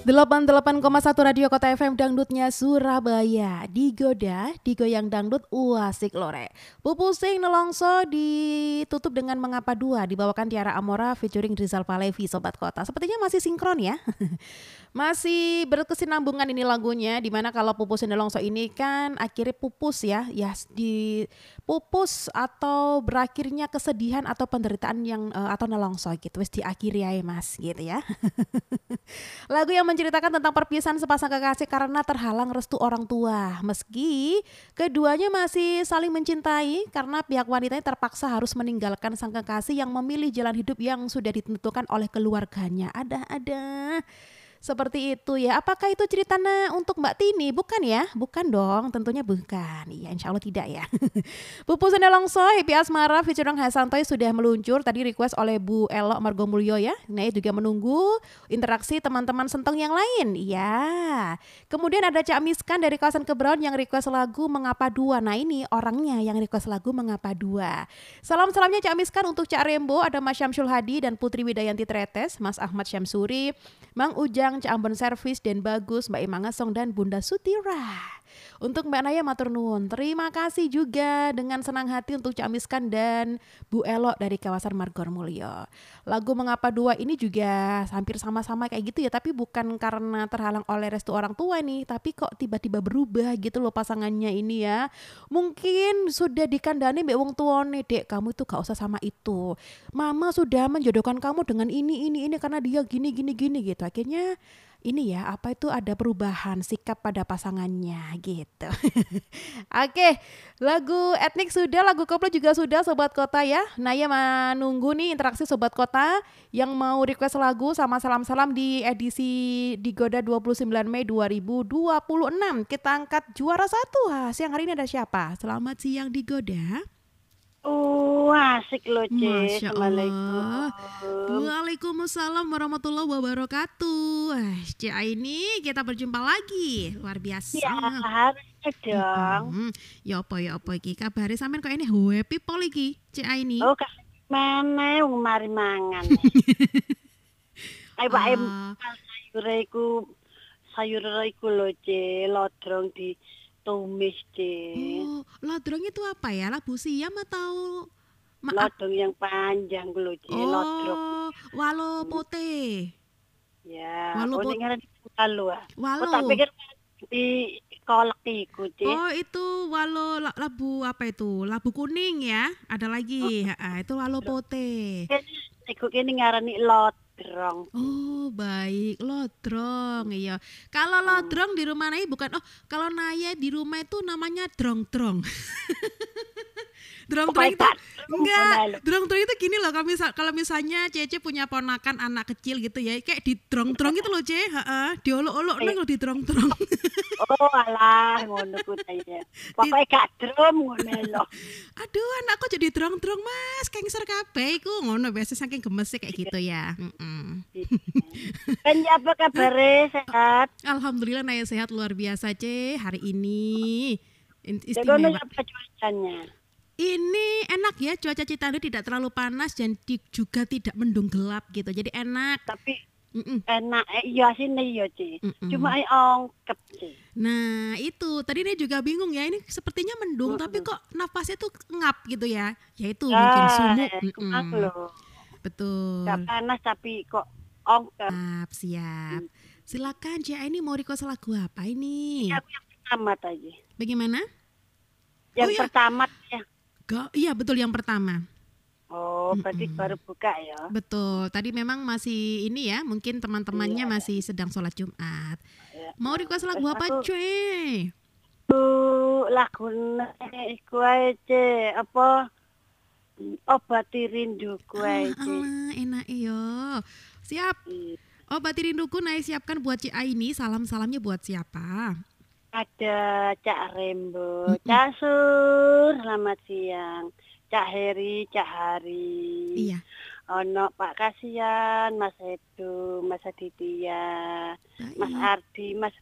88,1 Radio Kota FM Dangdutnya Surabaya. Digoda, digoyang dangdut uasik lore. Pupusing nelongso ditutup dengan Mengapa Dua, dibawakan Tiara Amora featuring Rizal Palevi, Sobat Kota. Sepertinya masih sinkron ya. Masih berkesinambungan ini lagunya, dimana kalau Pupusing nelongso ini kan akhirnya pupus ya, di pupus atau berakhirnya kesedihan atau penderitaan yang atau nelongso gitu, wis diakhiri ya Mas gitu ya. Lagu yang menceritakan tentang perpisahan sepasang kekasih karena terhalang restu orang tua. Meski keduanya masih saling mencintai karena pihak wanitanya terpaksa harus meninggalkan sang kekasih yang memilih jalan hidup yang sudah ditentukan oleh keluarganya. Ada. Seperti itu ya. Apakah itu ceritanya untuk Mbak Tini? Bukan ya? Bukan dong, tentunya bukan. Iya, insya Allah tidak ya. Pupus Nelongso, Happy Asmara featuring Hasantoy sudah meluncur. Tadi request oleh Bu Elok Margomulyo ya. Nah, juga menunggu interaksi teman-teman Sentong yang lain. Iya. Kemudian ada Cak Miskan dari kawasan Kebraun yang request lagu Mengapa Dua. Nah, ini orangnya yang request lagu Mengapa Dua. Salam-salamnya Cak Miskan untuk Cak Rembo, ada Mas Syamsul Hadi dan Putri Widayanti Tretes, Mas Ahmad Syamsuri, Mang Ujang, Cak Ambon Servis, Den Bagus, Mbak Ima Ngesong, dan Bunda Sutira. Untuk Mbak Naya matur nuwun. Terima kasih juga dengan senang hati untuk Cak Miskan dan Bu Elok dari kawasan Margomulyo. Lagu Mengapa Dua ini juga hampir sama-sama kayak gitu ya, tapi bukan karena terhalang oleh restu orang tua nih, tapi kok tiba-tiba berubah gitu loh pasangannya ini ya. Mungkin sudah dikandani mbak wong tuane, Dek, kamu itu gak usah sama itu. Mama sudah menjodohkan kamu dengan ini karena dia gini gitu. Akhirnya ini ya, apa itu ada perubahan sikap pada pasangannya gitu. Oke, lagu etnik sudah, lagu koplo juga sudah Sobat Kota ya. Naya menunggu nih interaksi Sobat Kota yang mau request lagu sama salam-salam di edisi Digoda 29 Mei 2026. Kita angkat juara satu. Siang hari ini ada siapa? Selamat siang Digoda. Asik loh, Cik. Masya Allah. Assalamualaikum. Waalaikumsalam warahmatullahi wabarakatuh. Cik ini kita berjumpa lagi. Luar biasa. Ya, harusnya dong. Ya apa iki kabare sampean kok ini happy pol iki, Cik ini. Oh, Kak, mana mari mangan. Ayo, Pak, sayur iku loh, Cik. Lodrong ditumis, Cik. Oh, lodrong itu apa ya? Labu siam atau Lodrong yang panjang loh, Cik. Lodrong. Oh, walo pote. Ya, Walo ini ngaran walo. Walo. Oh, tak pikir di kolak iku, Cik. Oh, itu walo labu apa itu? Labu kuning ya. Ada lagi. Itu walo pote. Iku kene ngarani lodrong. Oh, baik, lodrong. Iya. Kalau lodrong di rumah Naya bukan. Oh, kalau Naya di rumah itu namanya drong-drong. Drong-drong itu enggak. Drong-drong itu gini loh, kalau misalnya Cece punya ponakan anak kecil gitu ya, kayak di drong-drong itu loh, Ce. Diolok-olok nang di drong-drong. Oh, alah ngono ku ta ya. Pokoke gak drum ngono lho. Aduh, anakku jadi drong-drong, Mas. Kengser kabeh iku ngono biasa saking gemes kayak gitu ya. Kan apa kabare, sehat? Alhamdulillah Naya sehat luar biasa, Ce. Hari ini Istimewa. istimewa. Cuacanya? Ini enak ya, cuaca Citandu tidak terlalu panas dan juga tidak mendung gelap gitu. Jadi enak. Tapi enak, iya sini ya, Ci. Cuma ongkep, Ci. Nah, itu tadi dia juga bingung ya. Ini sepertinya mendung tapi kok napasnya tuh ngap gitu ya. Yaitu mungkin sumuk. Betul. Gak panas tapi kok ongkep. Siap. Silakan, Cia, ini mau request lagu apa ini? Aku yang pertama tadi. Bagaimana? Yang pertama ya. Iya, betul yang pertama. Oh, berarti baru buka ya. Betul. Tadi memang masih ini ya, mungkin teman-temannya masih sedang sholat Jumat. Mau request lagu apa, cuy? Lagu iku aja apa? Obati rinduku aja. Enak iyo. Siap. Obati rinduku Naya siapkan buat Cik Aini. Salam-salamnya buat siapa? Ada Cak Rembo, Cak Sur, selamat siang. Cak Heri, Cak Hari. Iya. Ono Pak Kasian, Mas Edu, Mas Aditya, Mas Ardi, Mas